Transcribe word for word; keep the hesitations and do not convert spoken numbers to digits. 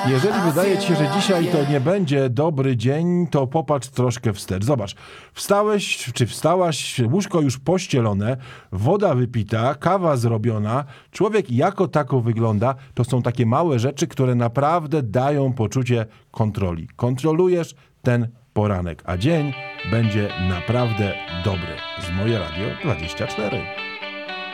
Jeżeli wydaje ci się, że dzisiaj to nie będzie dobry dzień, to popatrz troszkę wstecz. Zobacz, wstałeś, czy wstałaś, łóżko już pościelone, woda wypita, kawa zrobiona, człowiek jako tako wygląda. To są takie małe rzeczy, które naprawdę dają poczucie kontroli. Kontrolujesz ten poranek, a dzień będzie naprawdę dobry. Z Moje Radio dwadzieścia cztery.